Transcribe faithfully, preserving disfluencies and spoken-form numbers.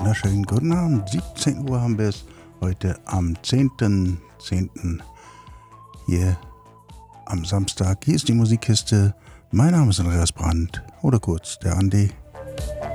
wunderschönen guten Abend. siebzehn Uhr haben wir es heute am zehnten zehnten hier am Samstag. Hier ist die Musikkiste. Mein Name ist Andreas Brandt oder kurz der Andi.